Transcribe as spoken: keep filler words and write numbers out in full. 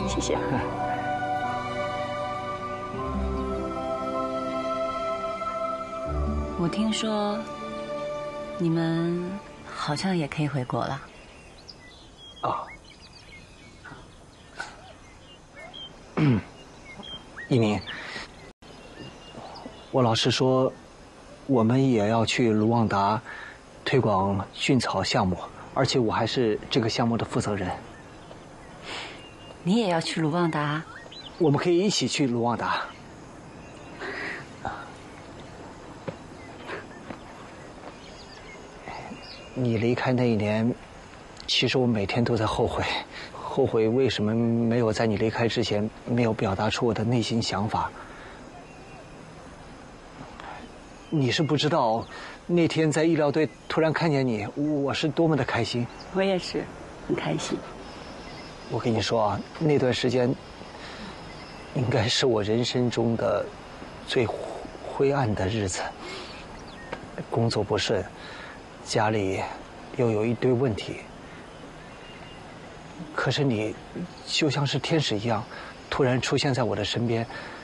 谢谢。 我听说你们好像也可以回国了。 啊。嗯，一鸣，我老师说，我们也要去卢旺达推广菌草项目，而且我还是这个项目的负责人。 你也要去卢旺达？ 我们可以一起去卢旺达。你离开那一年，其实我每天都在后悔，后悔为什么没有在你离开之前没有表达出我的内心想法。你是不知道，那天在医疗队突然看见你，我是多么的开心。 我也是，很开心。 我跟你说啊，那段时间应该是我人生中的最灰暗的日子，工作不顺。家里又有一堆问题，可是你就像是天使一样，突然出现在我的身边，